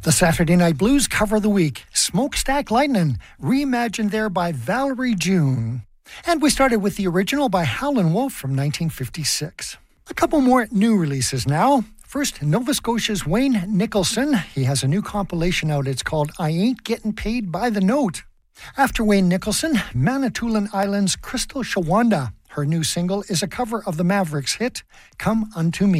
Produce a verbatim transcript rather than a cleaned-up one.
The Saturday Night Blues cover of the week, Smokestack Lightnin', reimagined there by Valerie June. And we started with the original by Howlin' Wolf from nineteen fifty-six. A couple more new releases now. First, Nova Scotia's Wayne Nicholson. He has a new compilation out. It's called I Ain't Getting Paid by the Note. After Wayne Nicholson, Manitoulin Island's Crystal Shawanda. Her new single is a cover of the Mavericks hit, Come Unto Me.